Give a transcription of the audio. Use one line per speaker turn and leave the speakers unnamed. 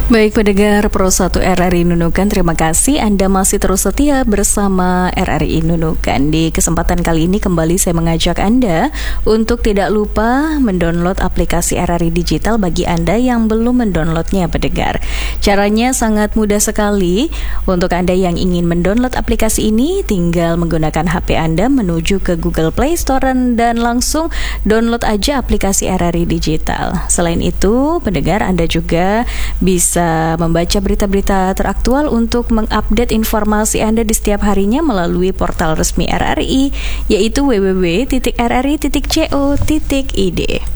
Baik pendengar Pro 1 RRI Nunukan, terima kasih Anda masih terus setia bersama RRI Nunukan. Di kesempatan kali ini kembali saya mengajak Anda untuk tidak lupa mendownload aplikasi RRI Digital bagi Anda yang belum mendownloadnya pendengar. Caranya sangat mudah sekali. Untuk Anda yang ingin mendownload aplikasi ini, tinggal menggunakan HP Anda menuju ke Google Play Store dan langsung download aja aplikasi RRI Digital. Selain itu, pendengar Anda juga bisa membaca berita-berita teraktual untuk mengupdate informasi Anda di setiap harinya melalui portal resmi RRI, yaitu www.rri.co.id.